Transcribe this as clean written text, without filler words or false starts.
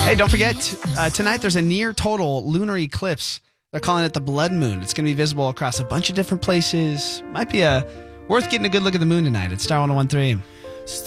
Hey, don't forget, tonight there's a near total lunar eclipse. They're calling it the blood moon. It's going to be visible across a bunch of different places. Might be worth getting a good look at the moon tonight. It's Star 101.3.